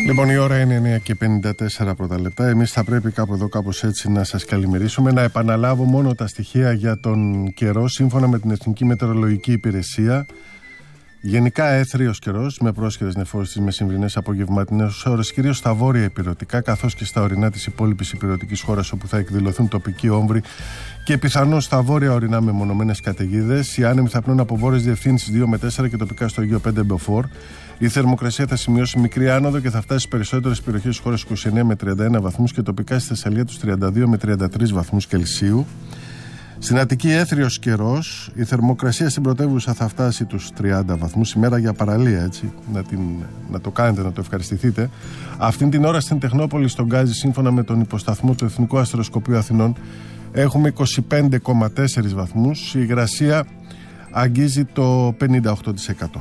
Λοιπόν, η ώρα είναι 9:54 πρώτα λεπτά. Εμείς θα πρέπει κάπου εδώ, κάπως έτσι, να σας καλημερίσουμε. Να επαναλάβω μόνο τα στοιχεία για τον καιρό. Σύμφωνα με την Εθνική Μετεωρολογική Υπηρεσία, γενικά έθριος καιρός με πρόσχερες νεφώσεις στις μεσημβρινές απογευματινές ώρες, κυρίως στα βόρεια ηπειρωτικά, καθώς και στα ορεινά της υπόλοιπης ηπειρωτικής χώρας, όπου θα εκδηλωθούν τοπικοί όμβροι και πιθανώς στα βόρεια ορεινά μεμονωμένες καταιγίδες. Οι άνεμοι θα πνέουν από βόρειες διευθύνσεις 2 με 4 και τοπικά στο Αιγαίο 5 μποφόρ. Η θερμοκρασία θα σημειώσει μικρή άνοδο και θα φτάσει στις περισσότερες περιοχές της χώρας 29 με 31 βαθμούς και τοπικά στη Θεσσαλία τους 32 με 33 βαθμούς Κελσίου. Στην Αττική έθριος καιρός, η θερμοκρασία στην πρωτεύουσα θα φτάσει τους 30 βαθμούς, ημέρα για παραλία, έτσι, να το κάνετε, να το ευχαριστηθείτε. Αυτήν την ώρα στην Τεχνόπολη, στον Γκάζι, σύμφωνα με τον υποσταθμό του Εθνικού Αστεροσκοπείου Αθηνών, έχουμε 25,4 βαθμούς, η υγρασία αγγίζει το 58%.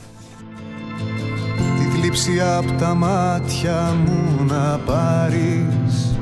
Τη θλίψη απ' τα μάτια μου να πάρεις.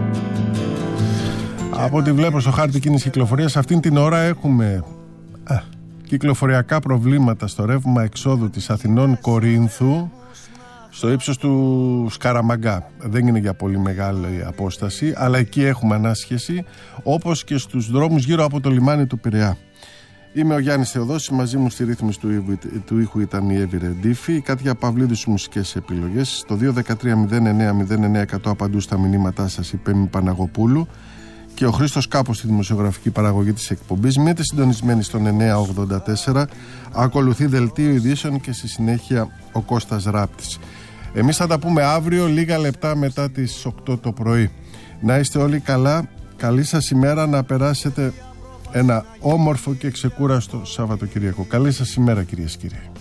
Από ό,τι βλέπω στο χάρτη κίνησης κυκλοφορίας, αυτήν την ώρα έχουμε κυκλοφοριακά προβλήματα στο ρεύμα εξόδου της Αθηνών Κορίνθου, στο ύψος του Σκαραμαγκά. Δεν είναι για πολύ μεγάλη απόσταση, αλλά εκεί έχουμε ανάσχεση, όπως και στους δρόμους γύρω από το λιμάνι του Πειραιά. Είμαι ο Γιάννης Θεοδόσης, μαζί μου στη ρύθμιση του ήχου ήταν η Εύη Ρεντίφη, η Κάτια Παυλίδου στις μουσικές επιλογές. Στο 213-09-09-100 απαντού στα μηνύματά σας η Πέμη Παναγοπούλου και ο Χρήστος Κάπος στη δημοσιογραφική παραγωγή της εκπομπής. Μείνετε συντονισμένοι στον 984, ακολουθεί δελτίο ειδήσεων και στη συνέχεια ο Κώστας Ράπτης. Εμείς θα τα πούμε αύριο λίγα λεπτά μετά τις 8 το πρωί. Να είστε όλοι καλά, καλή σας ημέρα, να περάσετε ένα όμορφο και ξεκούραστο Σαββατοκυριακό. Καλή σας ημέρα, κυρίες και κύριοι.